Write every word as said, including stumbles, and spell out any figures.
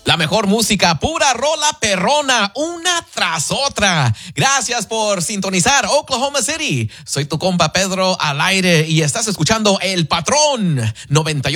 La mejor música, pura rola perrona, una tras otra. Gracias por sintonizar Oklahoma City. Soy tu compa Pedro al aire y estás escuchando El Patrón noventa y ocho.